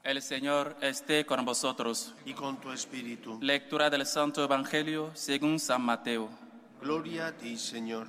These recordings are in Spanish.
El Señor esté con vosotros. Y con tu espíritu. Lectura del Santo Evangelio según San Mateo. Gloria a ti, Señor.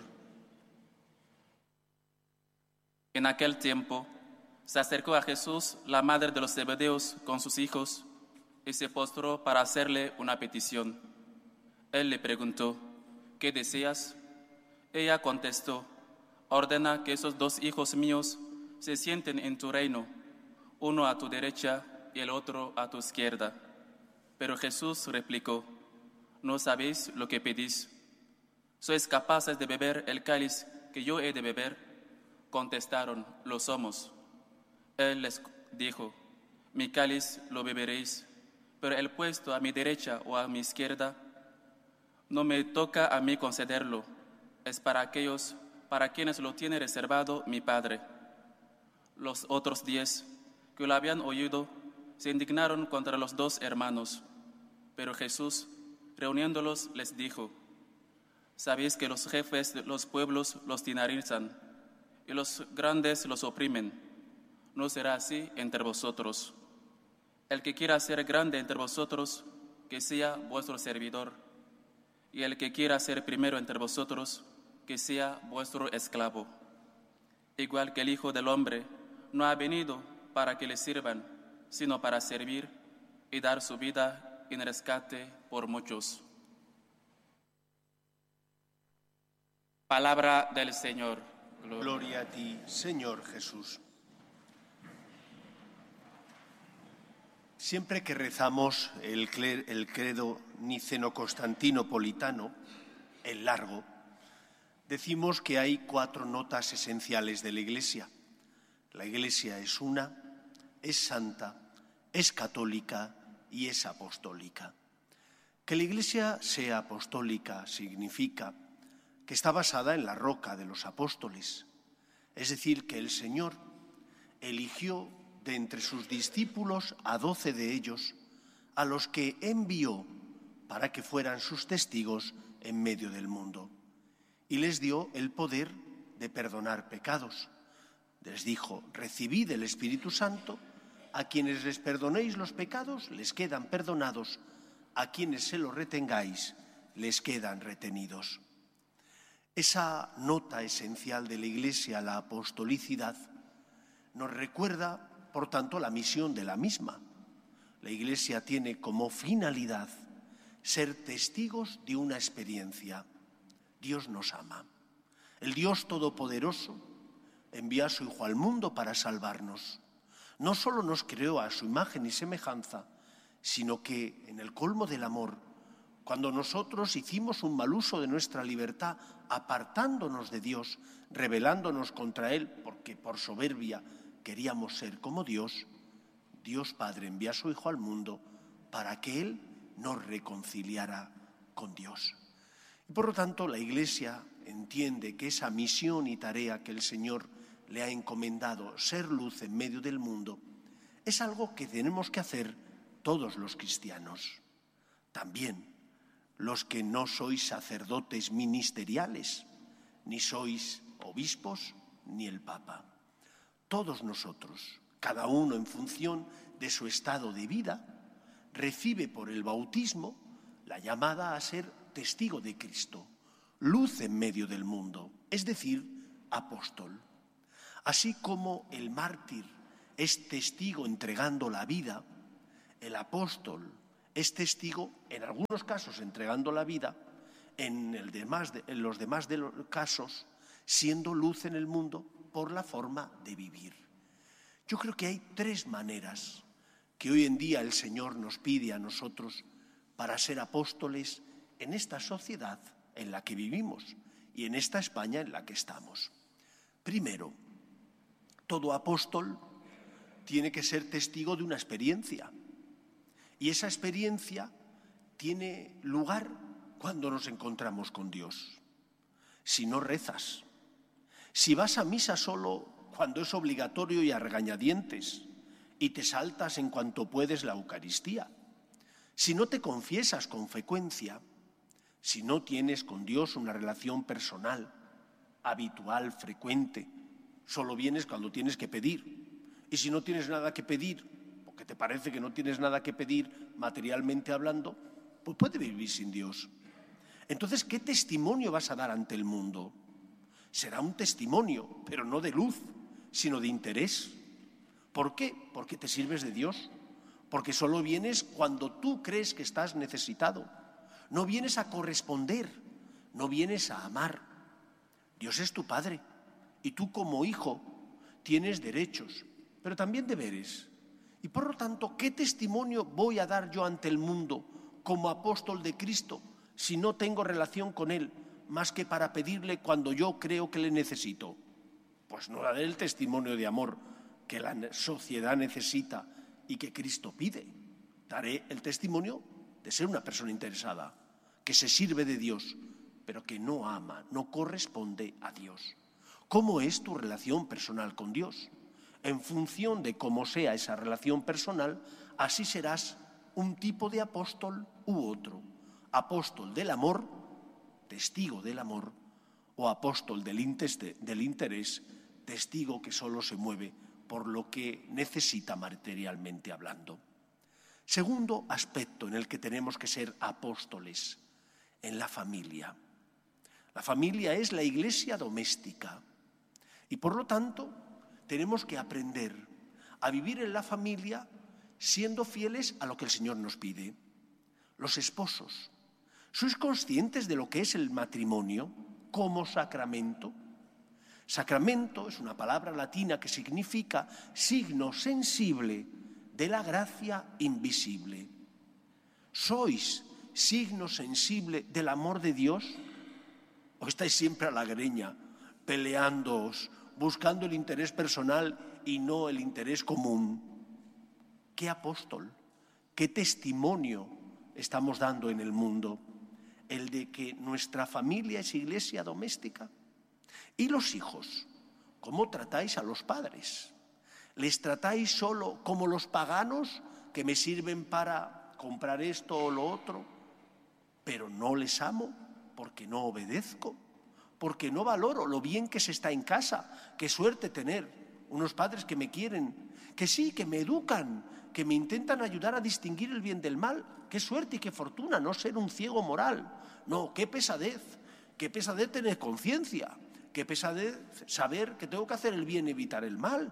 En aquel tiempo se acercó a Jesús la madre de los Zebedeos con sus hijos y se postró para hacerle una petición. Él le preguntó: ¿qué deseas? Ella contestó: ordena que esos 2 hijos míos se sienten en tu reino, uno a tu derecha y el otro a tu izquierda. Pero Jesús replicó: no sabéis lo que pedís. ¿Sois capaces de beber el cáliz que yo he de beber? Contestaron: lo somos. Él les dijo: mi cáliz lo beberéis, pero el puesto a mi derecha o a mi izquierda no me toca a mí concederlo, es para aquellos para quienes lo tiene reservado mi Padre. Los otros 10 que lo habían oído se indignaron contra los 2 hermanos, pero Jesús, reuniéndolos, les dijo: sabéis que los jefes de los pueblos los tiranizan y los grandes los oprimen. No será así entre vosotros. El que quiera ser grande entre vosotros, que sea vuestro servidor, y el que quiera ser primero entre vosotros, que sea vuestro esclavo. Igual que el Hijo del Hombre no ha venido para que le sirvan, sino para servir y dar su vida en rescate por muchos. Palabra del Señor. Gloria a ti, Señor Jesús. Siempre que rezamos el credo niceno-constantinopolitano, el largo, decimos que hay 4 notas esenciales de la Iglesia. La Iglesia es una, es santa, es católica y es apostólica. Que la Iglesia sea apostólica significa que está basada en la roca de los apóstoles, es decir, que el Señor eligió de entre sus discípulos a 12 de ellos, a los que envió para que fueran sus testigos en medio del mundo, y les dio el poder de perdonar pecados. Les dijo: recibid el Espíritu Santo, a quienes les perdonéis los pecados les quedan perdonados, a quienes se los retengáis les quedan retenidos. Esa nota esencial de la Iglesia, la apostolicidad, nos recuerda, por tanto, la misión de la misma. La Iglesia tiene como finalidad ser testigos de una experiencia. Dios nos ama. El Dios Todopoderoso envió a su Hijo al mundo para salvarnos. No solo nos creó a su imagen y semejanza, sino que en el colmo del amor, cuando nosotros hicimos un mal uso de nuestra libertad, apartándonos de Dios, rebelándonos contra Él, porque por soberbia queríamos ser como Dios, Dios Padre envía a su Hijo al mundo para que Él nos reconciliara con Dios. Y por lo tanto, la Iglesia entiende que esa misión y tarea que el Señor le ha encomendado, ser luz en medio del mundo, es algo que tenemos que hacer todos los cristianos. También los que no sois sacerdotes ministeriales, ni sois obispos, ni el Papa. Todos nosotros, cada uno en función de su estado de vida, recibe por el bautismo la llamada a ser testigo de Cristo, luz en medio del mundo, es decir, apóstol. Así como el mártir es testigo entregando la vida, el apóstol es testigo, en algunos casos entregando la vida, en los demás de los casos siendo luz en el mundo por la forma de vivir. Yo creo que hay 3 maneras que hoy en día el Señor nos pide a nosotros para ser apóstoles en esta sociedad en la que vivimos y en esta España en la que estamos. Primero, todo apóstol tiene que ser testigo de una experiencia. Y esa experiencia tiene lugar cuando nos encontramos con Dios. Si no rezas, si vas a misa solo cuando es obligatorio y a regañadientes, y te saltas en cuanto puedes la Eucaristía, si no te confiesas con frecuencia, si no tienes con Dios una relación personal, habitual, frecuente, solo vienes cuando tienes que pedir, y si no tienes nada que pedir, porque te parece que no tienes nada que pedir materialmente hablando, pues puede vivir sin Dios. Entonces, ¿qué testimonio vas a dar ante el mundo? Será un testimonio, pero no de luz, sino de interés. ¿Por qué? Porque te sirves de Dios. Porque solo vienes cuando tú crees que estás necesitado. No vienes a corresponder, no vienes a amar. Dios es tu Padre y tú como hijo tienes derechos, pero también deberes. Y por lo tanto, ¿qué testimonio voy a dar yo ante el mundo como apóstol de Cristo si no tengo relación con Él más que para pedirle cuando yo creo que le necesito? Pues no daré el testimonio de amor que la sociedad necesita y que Cristo pide. Daré el testimonio de ser una persona interesada, que se sirve de Dios, pero que no ama, no corresponde a Dios. ¿Cómo es tu relación personal con Dios? En función de cómo sea esa relación personal, así serás un tipo de apóstol u otro. Apóstol del amor, testigo del amor, o apóstol del interés, testigo que solo se mueve por lo que necesita materialmente hablando. Segundo aspecto en el que tenemos que ser apóstoles, en la familia. La familia es la iglesia doméstica y por lo tanto tenemos que aprender a vivir en la familia siendo fieles a lo que el Señor nos pide. Los esposos, ¿sois conscientes de lo que es el matrimonio como sacramento? Sacramento es una palabra latina que significa signo sensible de la gracia invisible. ¿Sois signo sensible del amor de Dios? ¿O estáis siempre a la greña, peleándoos, buscando el interés personal y no el interés común? ¿Qué apóstol, qué testimonio estamos dando en el mundo? El de que nuestra familia es iglesia doméstica. ¿Y los hijos? ¿Cómo tratáis a los padres? ¿Les tratáis solo como los paganos que me sirven para comprar esto o lo otro, pero no les amo porque no obedezco, porque no valoro lo bien que se está en casa? Qué suerte tener unos padres que me quieren, que sí, que me educan, que me intentan ayudar a distinguir el bien del mal. Qué suerte y qué fortuna no ser un ciego moral. No, qué pesadez tener conciencia, qué pesadez saber que tengo que hacer el bien y evitar el mal.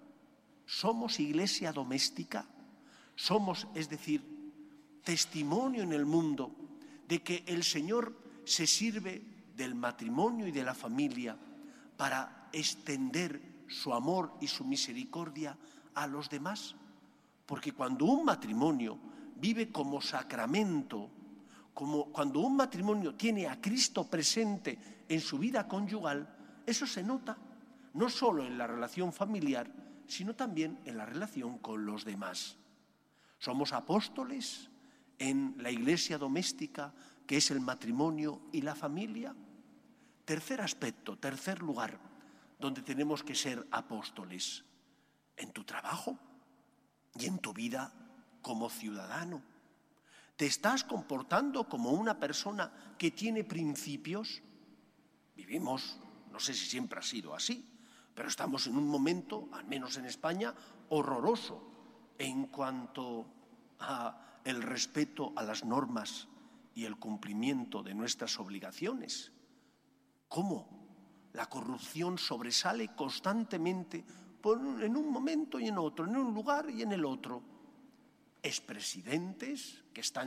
Somos iglesia doméstica, somos, es decir, testimonio en el mundo de que el Señor se sirve del matrimonio y de la familia para extender su amor y su misericordia a los demás. Porque cuando un matrimonio vive como sacramento, como cuando un matrimonio tiene a Cristo presente en su vida conyugal, eso se nota no solo en la relación familiar, sino también en la relación con los demás. Somos apóstoles en la iglesia doméstica, que es el matrimonio y la familia. Tercer aspecto, tercer lugar, donde tenemos que ser apóstoles, en tu trabajo y en tu vida como ciudadano. ¿Te estás comportando como una persona que tiene principios? Vivimos, no sé si siempre ha sido así, pero estamos en un momento, al menos en España, horroroso en cuanto a el respeto a las normas y el cumplimiento de nuestras obligaciones. ¿Cómo? La corrupción sobresale constantemente en un momento y en otro, en un lugar y en el otro. Expresidentes que están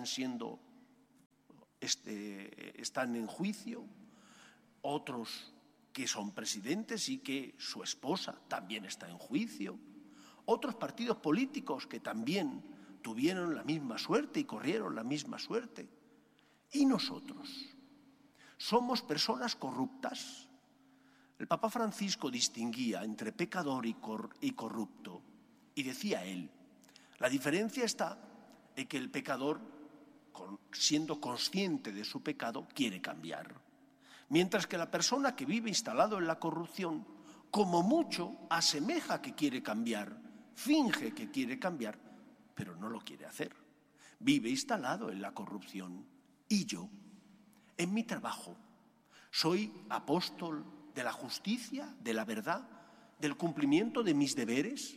en juicio, otros que son presidentes y que su esposa también está en juicio, otros partidos políticos que también tuvieron la misma suerte y corrieron la misma suerte. ¿Y nosotros? ¿Somos personas corruptas? El Papa Francisco distinguía entre pecador y corrupto y decía él, la diferencia está en que el pecador, siendo consciente de su pecado, quiere cambiar. Mientras que la persona que vive instalado en la corrupción, como mucho, asemeja que quiere cambiar, finge que quiere cambiar, pero no lo quiere hacer. Vive instalado en la corrupción. Y yo, en mi trabajo, soy apóstol de la justicia, de la verdad, del cumplimiento de mis deberes,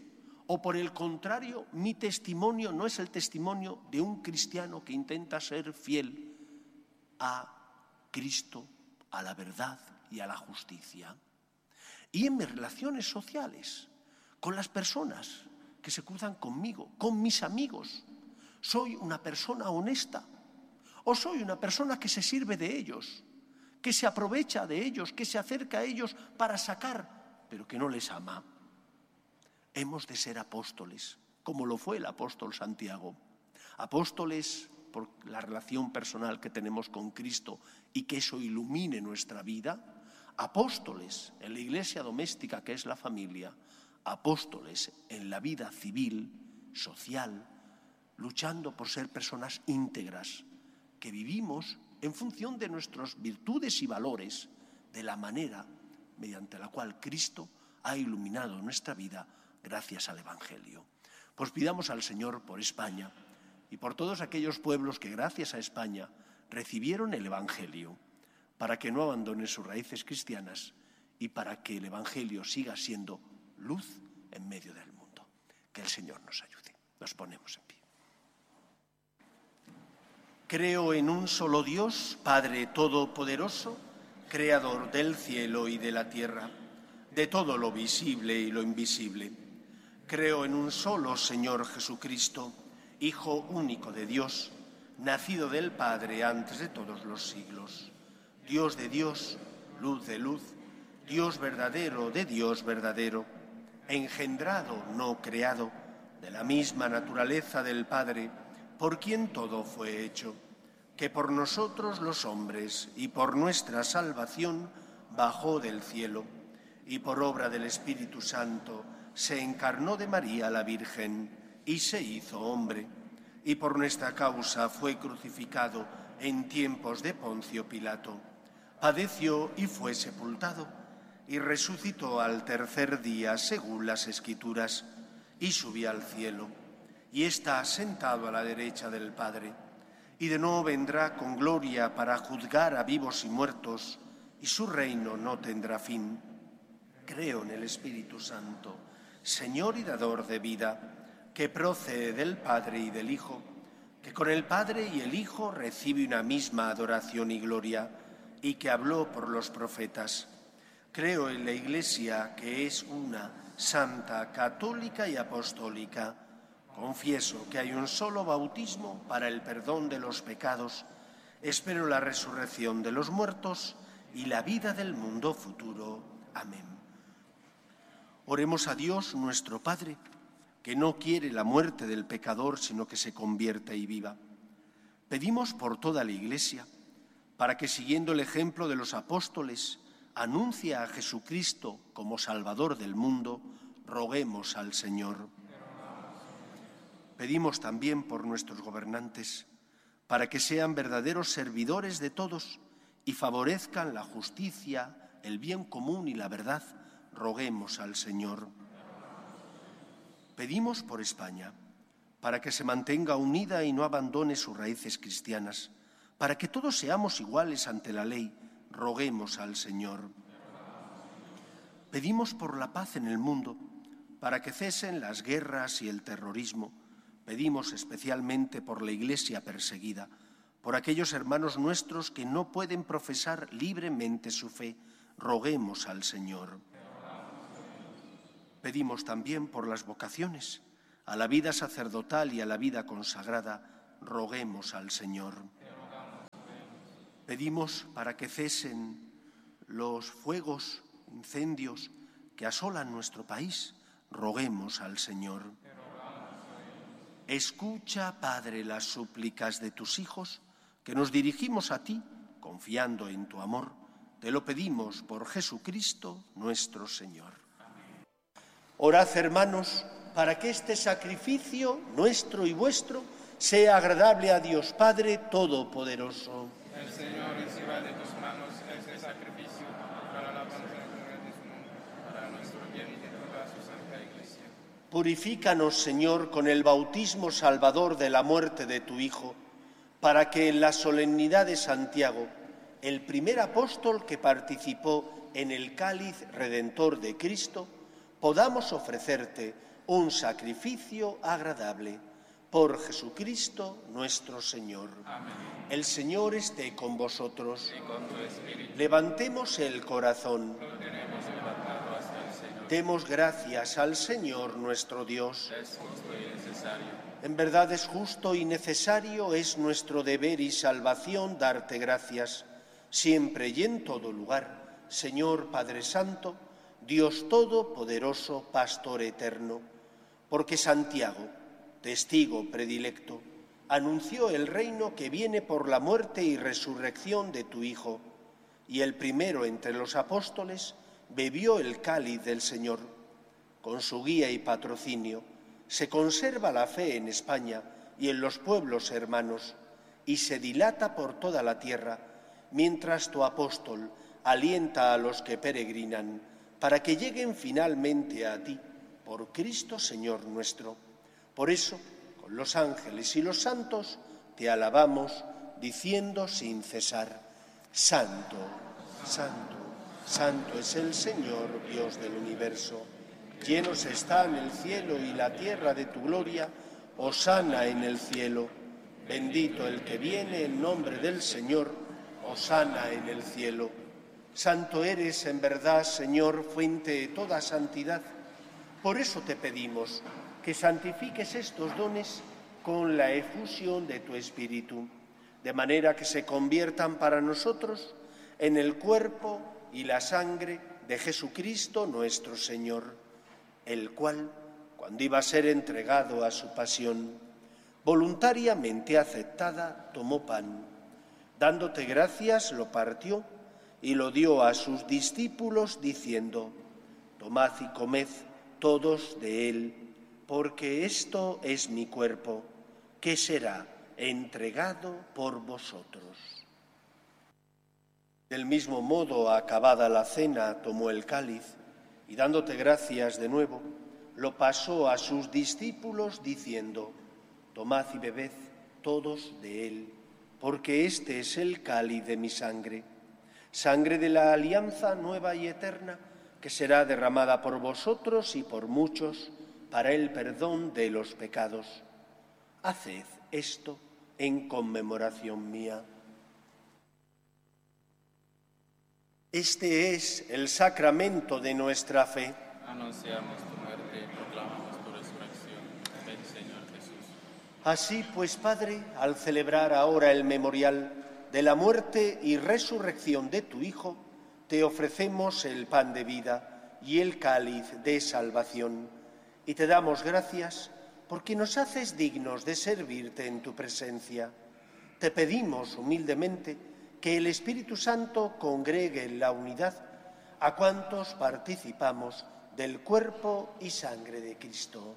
O por el contrario, mi testimonio no es el testimonio de un cristiano que intenta ser fiel a Cristo, a la verdad y a la justicia. Y en mis relaciones sociales, con las personas que se cruzan conmigo, con mis amigos, ¿soy una persona honesta? ¿O soy una persona que se sirve de ellos, que se aprovecha de ellos, que se acerca a ellos para sacar, pero que no les ama? Hemos de ser apóstoles, como lo fue el apóstol Santiago. Apóstoles por la relación personal que tenemos con Cristo y que eso ilumine nuestra vida. Apóstoles en la iglesia doméstica, que es la familia. Apóstoles en la vida civil, social, luchando por ser personas íntegras, que vivimos en función de nuestras virtudes y valores, de la manera mediante la cual Cristo ha iluminado nuestra vida gracias al Evangelio. Pues pidamos al Señor por España y por todos aquellos pueblos que gracias a España recibieron el Evangelio, para que no abandonen sus raíces cristianas y para que el Evangelio siga siendo luz en medio del mundo. Que el Señor nos ayude. Nos ponemos en pie. Creo en un solo Dios, Padre Todopoderoso, Creador del cielo y de la tierra, de todo lo visible y lo invisible. Creo en un solo Señor Jesucristo, Hijo único de Dios, nacido del Padre antes de todos los siglos. Dios de Dios, luz de luz, Dios verdadero de Dios verdadero, engendrado, no creado, de la misma naturaleza del Padre, por quien todo fue hecho, que por nosotros los hombres y por nuestra salvación bajó del cielo, y por obra del Espíritu Santo se encarnó de María la Virgen y se hizo hombre, y por nuestra causa fue crucificado en tiempos de Poncio Pilato. Padeció y fue sepultado, y resucitó al tercer día según las Escrituras, y subió al cielo, y está sentado a la derecha del Padre, y de nuevo vendrá con gloria para juzgar a vivos y muertos, y su reino no tendrá fin. Creo en el Espíritu Santo, Señor y dador de vida, que procede del Padre y del Hijo, que con el Padre y el Hijo recibe una misma adoración y gloria, y que habló por los profetas. Creo en la Iglesia, que es una, santa, católica y apostólica. Confieso que hay un solo bautismo para el perdón de los pecados. Espero la resurrección de los muertos y la vida del mundo futuro. Amén. Oremos a Dios, nuestro Padre, que no quiere la muerte del pecador, sino que se convierta y viva. Pedimos por toda la Iglesia, para que, siguiendo el ejemplo de los apóstoles, anuncie a Jesucristo como Salvador del mundo, roguemos al Señor. Pedimos también por nuestros gobernantes, para que sean verdaderos servidores de todos y favorezcan la justicia, el bien común y la verdad, roguemos al Señor. Pedimos por España, para que se mantenga unida y no abandone sus raíces cristianas, para que todos seamos iguales ante la ley, roguemos al Señor. Pedimos por la paz en el mundo, para que cesen las guerras y el terrorismo. Pedimos especialmente por la Iglesia perseguida, por aquellos hermanos nuestros que no pueden profesar libremente su fe, roguemos al Señor. Pedimos también por las vocaciones, a la vida sacerdotal y a la vida consagrada, roguemos al Señor. Pedimos para que cesen los fuegos, incendios que asolan nuestro país, roguemos al Señor. Escucha, Padre, las súplicas de tus hijos, que nos dirigimos a ti, confiando en tu amor. Te lo pedimos por Jesucristo, nuestro Señor. Orad, hermanos, para que este sacrificio, nuestro y vuestro, sea agradable a Dios Padre Todopoderoso. El Señor reciba de tus manos este sacrificio para la alabanza de su nombre, para nuestro bien y de toda su santa Iglesia. Purifícanos, Señor, con el bautismo salvador de la muerte de tu Hijo, para que en la solemnidad de Santiago, el primer apóstol que participó en el cáliz redentor de Cristo, podamos ofrecerte un sacrificio agradable. Por Jesucristo nuestro Señor. Amén. El Señor esté con vosotros. Y con tu espíritu. Levantemos el corazón. Lo tenemos levantado hacia el Señor. Demos gracias al Señor nuestro Dios. Es justo y necesario. En verdad es justo y necesario, es nuestro deber y salvación darte gracias, siempre y en todo lugar, Señor Padre Santo, Dios Todopoderoso, Pastor eterno, porque Santiago, testigo predilecto, anunció el reino que viene por la muerte y resurrección de tu Hijo, y el primero entre los apóstoles bebió el cáliz del Señor. Con su guía y patrocinio se conserva la fe en España y en los pueblos hermanos, y se dilata por toda la tierra, mientras tu apóstol alienta a los que peregrinan, para que lleguen finalmente a ti, por Cristo Señor nuestro. Por eso, con los ángeles y los santos, te alabamos, diciendo sin cesar: Santo, Santo, Santo es el Señor, Dios del universo. Llenos están el cielo y la tierra de tu gloria. Hosana en el cielo. Bendito el que viene en nombre del Señor. Hosana en el cielo. Santo eres en verdad, Señor, fuente de toda santidad. Por eso te pedimos que santifiques estos dones con la efusión de tu Espíritu, de manera que se conviertan para nosotros en el cuerpo y la sangre de Jesucristo nuestro Señor, el cual, cuando iba a ser entregado a su pasión, voluntariamente aceptada, tomó pan. Dándote gracias, lo partió y lo dio a sus discípulos, diciendo: Tomad y comed todos de él, porque esto es mi cuerpo, que será entregado por vosotros. Del mismo modo, acabada la cena, tomó el cáliz y, dándote gracias de nuevo, lo pasó a sus discípulos, diciendo: Tomad y bebed todos de él, porque este es el cáliz de mi sangre, sangre de la alianza nueva y eterna, que será derramada por vosotros y por muchos para el perdón de los pecados. Haced esto en conmemoración mía. Este es el sacramento de nuestra fe. Anunciamos tu muerte y proclamamos tu resurrección. Ven, Señor Jesús. Así pues, Padre, al celebrar ahora el memorial de la muerte y resurrección de tu Hijo, te ofrecemos el pan de vida y el cáliz de salvación, y te damos gracias porque nos haces dignos de servirte en tu presencia. Te pedimos humildemente que el Espíritu Santo congregue en la unidad a cuantos participamos del cuerpo y sangre de Cristo.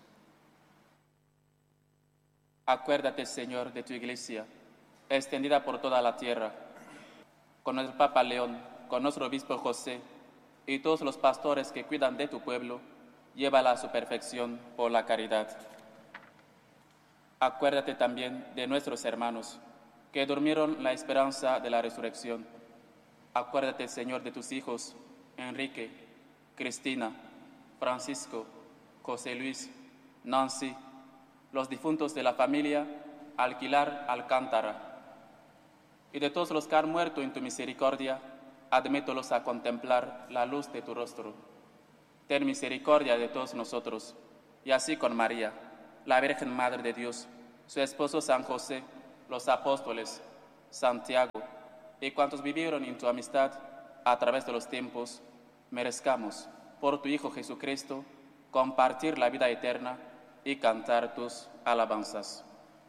Acuérdate, Señor, de tu Iglesia, extendida por toda la tierra, con el Papa León, con nuestro obispo José y todos los pastores que cuidan de tu pueblo, llévala a su perfección por la caridad. Acuérdate también de nuestros hermanos que durmieron la esperanza de la resurrección. Acuérdate, Señor, de tus hijos, Enrique, Cristina, Francisco, José Luis, Nancy, los difuntos de la familia Alquilar Alcántara, y de todos los que han muerto en tu misericordia, admítelos a contemplar la luz de tu rostro. Ten misericordia de todos nosotros, y así con María, la Virgen Madre de Dios, su esposo San José, los apóstoles, Santiago, y cuantos vivieron en tu amistad a través de los tiempos, merezcamos, por tu Hijo Jesucristo, compartir la vida eterna y cantar tus alabanzas.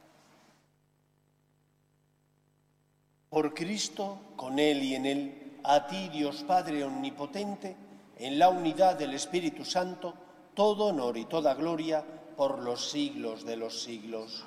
Por Cristo, con Él y en Él, a ti, Dios Padre Omnipotente, en la unidad del Espíritu Santo, todo honor y toda gloria por los siglos de los siglos.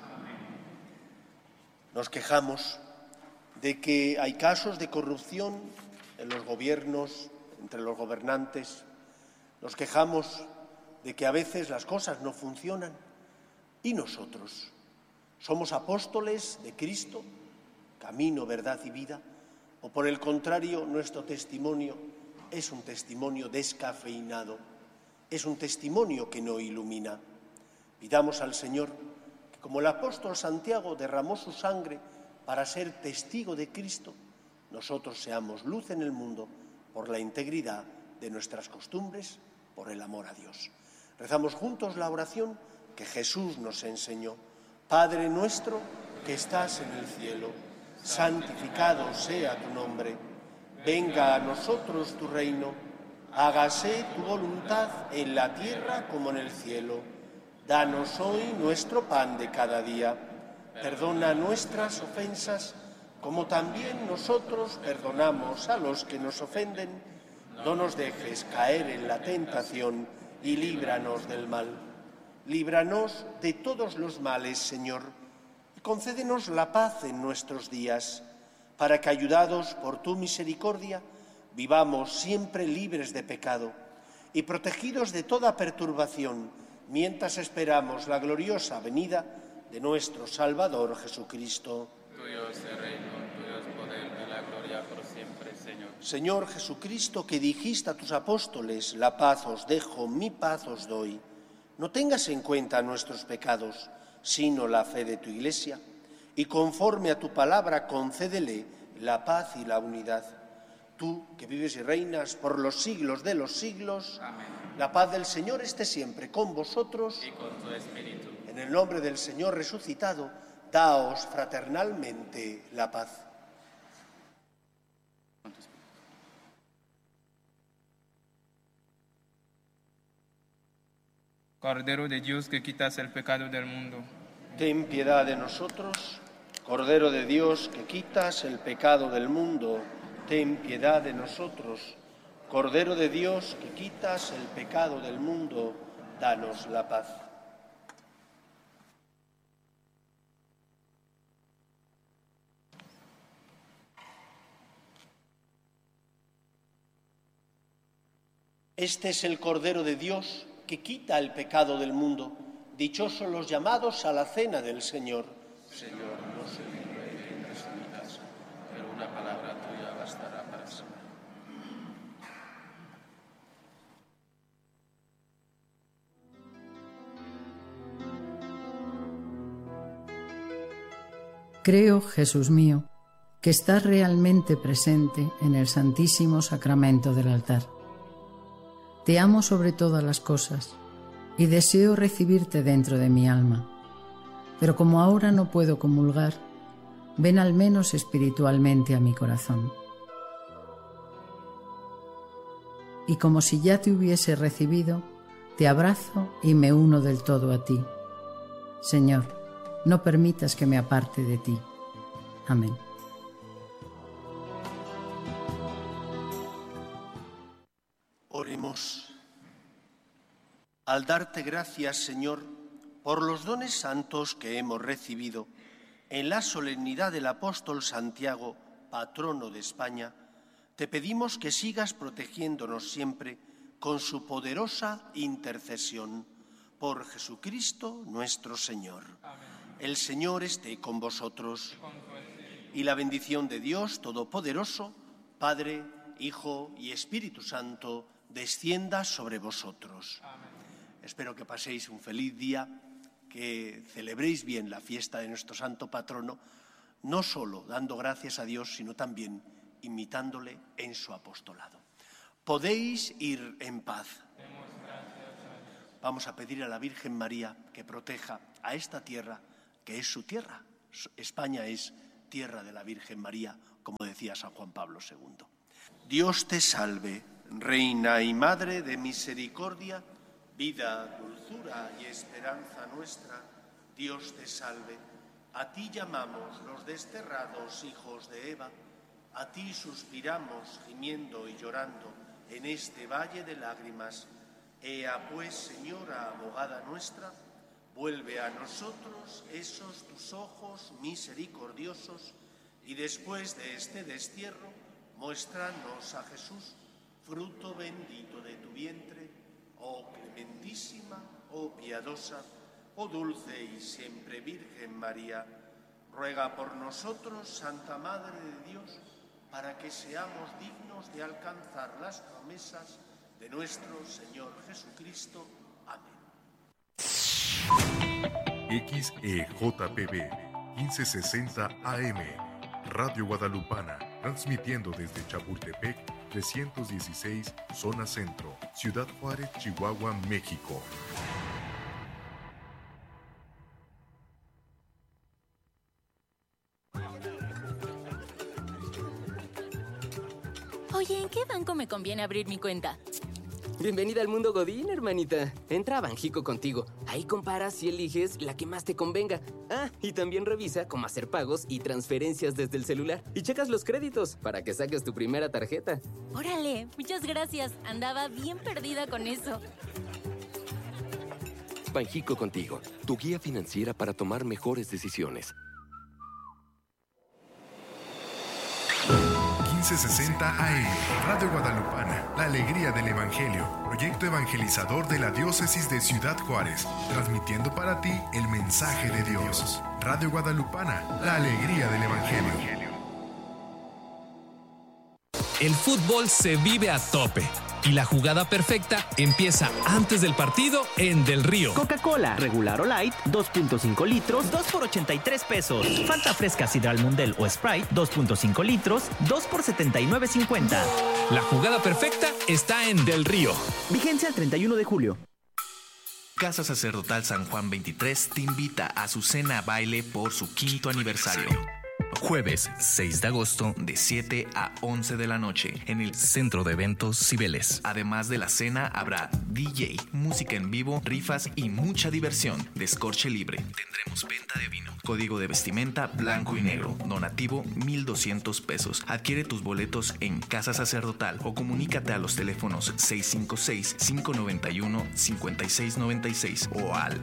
Nos quejamos de que hay casos de corrupción en los gobiernos, entre los gobernantes. Nos quejamos de que a veces las cosas no funcionan. ¿Y nosotros? ¿Somos apóstoles de Cristo, camino, verdad y vida? ¿O por el contrario, nuestro testimonio es un testimonio descafeinado? Es un testimonio que no ilumina. Pidamos al Señor que, como el apóstol Santiago derramó su sangre para ser testigo de Cristo, nosotros seamos luz en el mundo por la integridad de nuestras costumbres, por el amor a Dios. Rezamos juntos la oración que Jesús nos enseñó. Padre nuestro que estás en el cielo, santificado sea tu nombre. Venga a nosotros tu reino. Hágase tu voluntad en la tierra como en el cielo. Danos hoy nuestro pan de cada día. Perdona nuestras ofensas, como también nosotros perdonamos a los que nos ofenden. No nos dejes caer en la tentación y líbranos del mal. Líbranos de todos los males, Señor, y concédenos la paz en nuestros días, para que, ayudados por tu misericordia, vivamos siempre libres de pecado y protegidos de toda perturbación, mientras esperamos la gloriosa venida de nuestro Salvador Jesucristo. Tuyo es el reino, tuyo es el poder y la gloria por siempre, Señor. Señor Jesucristo, que dijiste a tus apóstoles, la paz os dejo, mi paz os doy, no tengas en cuenta nuestros pecados, sino la fe de tu Iglesia, y conforme a tu palabra concédele la paz y la unidad. Tú, que vives y reinas por los siglos de los siglos, Amén. la paz del Señor esté siempre con vosotros. Y con tu espíritu. En el nombre del Señor resucitado, daos fraternalmente la paz. Cordero de Dios que quitas el pecado del mundo. Ten piedad de nosotros, Cordero de Dios, que quitas el pecado del mundo. Ten piedad de nosotros, Cordero de Dios, que quitas el pecado del mundo. Danos la paz. Este es el Cordero de Dios que quita el pecado del mundo. Dichosos los llamados a la cena del Señor. Señor, no soy digno de que entres en mi casa, pero una palabra tuya bastará para sanar. Creo, Jesús mío, que estás realmente presente en el Santísimo Sacramento del altar. Te amo sobre todas las cosas y deseo recibirte dentro de mi alma. Pero como ahora no puedo comulgar, ven al menos espiritualmente a mi corazón. Y como si ya te hubiese recibido, te abrazo y me uno del todo a ti. Señor, no permitas que me aparte de ti. Amén. Oremos. Al darte gracias, Señor, por los dones santos que hemos recibido en la solemnidad del apóstol Santiago, patrono de España, te pedimos que sigas protegiéndonos siempre con su poderosa intercesión. Por Jesucristo nuestro Señor. Amén. El Señor esté con vosotros. Y la bendición de Dios Todopoderoso, Padre, Hijo y Espíritu Santo, descienda sobre vosotros. Amén. Espero que paséis un feliz día, que celebréis bien la fiesta de nuestro santo patrono, no solo dando gracias a Dios, sino también imitándole en su apostolado. Podéis ir en paz. Vamos a pedir a la Virgen María que proteja a esta tierra, que es su tierra. España es tierra de la Virgen María, como decía San Juan Pablo II. Dios te salve, Reina y Madre de misericordia, vida, dulzura y esperanza nuestra. Dios te salve. A ti llamamos los desterrados hijos de Eva, a ti suspiramos gimiendo y llorando en este valle de lágrimas. Ea pues, Señora, abogada nuestra, vuelve a nosotros esos tus ojos misericordiosos y después de este destierro, muéstranos a Jesús, fruto bendito de tu vientre, oh clementísima, oh piadosa, oh dulce y siempre Virgen María. Ruega por nosotros, Santa Madre de Dios, para que seamos dignos de alcanzar las promesas de nuestro Señor Jesucristo. Amén. XEJPB 1560 AM, Radio Guadalupana, transmitiendo desde Chapultepec 316, Zona Centro, Ciudad Juárez, Chihuahua, México. Oye, ¿en qué banco me conviene abrir mi cuenta? Bienvenida al mundo Godín, hermanita. Entra a Banjico Contigo. Ahí comparas y eliges la que más te convenga. Ah, y también revisa cómo hacer pagos y transferencias desde el celular. Y checas los créditos para que saques tu primera tarjeta. Órale, muchas gracias. Andaba bien perdida con eso. Banjico Contigo, tu guía financiera para tomar mejores decisiones. 1560 AM, Radio Guadalupana, la alegría del Evangelio, proyecto evangelizador de la diócesis de Ciudad Juárez, transmitiendo para ti el mensaje de Dios. Radio Guadalupana, la alegría del Evangelio. El fútbol se vive a tope y la jugada perfecta empieza antes del partido en Del Río. Coca-Cola, regular o light, 2.5 litros, 2 por 83 pesos. Fanta fresca Sidral Mundel o Sprite, 2.5 litros, 2 por 79.50. La jugada perfecta está en Del Río. Vigencia al 31 de julio. Casa Sacerdotal San Juan 23 te invita a su cena baile por su 5º aniversario. Jueves 6 de agosto de 7 a 11 de la noche en el Centro de Eventos Cibeles. Además de la cena habrá DJ, música en vivo, rifas y mucha diversión. Descorche libre. Tendremos venta de vino. Código de vestimenta blanco y negro. Donativo 1,200 pesos. Adquiere tus boletos en Casa Sacerdotal o comunícate a los teléfonos 656-591-5696 o al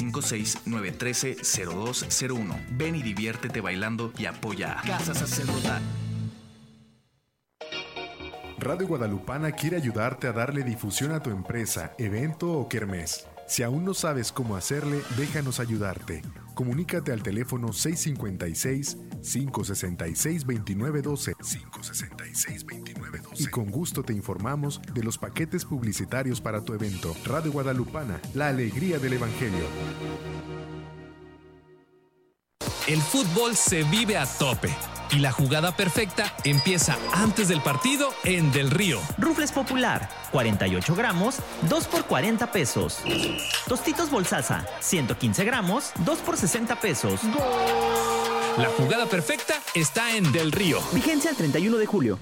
656-913-0201. Ven y diviértete bailando y apoya a Casa Sacerdotal. Radio Guadalupana quiere ayudarte a darle difusión a tu empresa, evento o kermés. Si aún no sabes cómo hacerle, déjanos ayudarte. Comunícate al teléfono 656-566-2912 y con gusto te informamos de los paquetes publicitarios para tu evento. Radio Guadalupana, la alegría del Evangelio. El fútbol se vive a tope y la jugada perfecta empieza antes del partido en Del Río. Rufles Popular, 48 gramos, 2 por 40 pesos. Tostitos Bolsaza, 115 gramos, 2 por 60 pesos. La jugada perfecta está en Del Río. Vigencia al 31 de julio.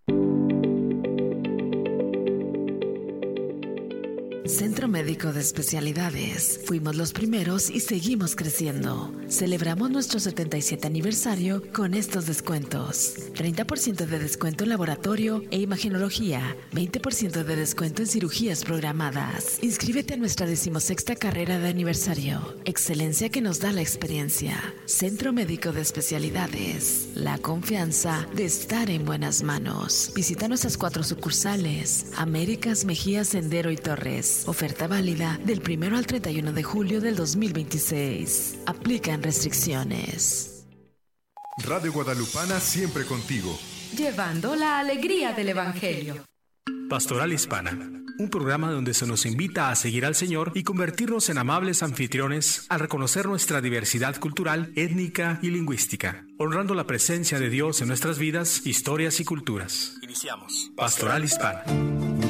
Centro Médico de Especialidades. Fuimos los primeros y seguimos creciendo. Celebramos nuestro 77 aniversario con estos descuentos. 30% de descuento en laboratorio e imagenología. 20% de descuento en cirugías programadas. Inscríbete a nuestra 16ª carrera de aniversario. Excelencia que nos da la experiencia. Centro Médico de Especialidades. La confianza de estar en buenas manos. Visita nuestras 4 sucursales. Américas, Mejía, Sendero y Torres. Oferta válida del 1 al 31 de julio del 2026. Aplican restricciones. Radio Guadalupana siempre contigo. Llevando la alegría del Evangelio. Pastoral Hispana, un programa donde se nos invita a seguir al Señor y convertirnos en amables anfitriones al reconocer nuestra diversidad cultural, étnica y lingüística, honrando la presencia de Dios en nuestras vidas, historias y culturas. Iniciamos. Pastoral Hispana.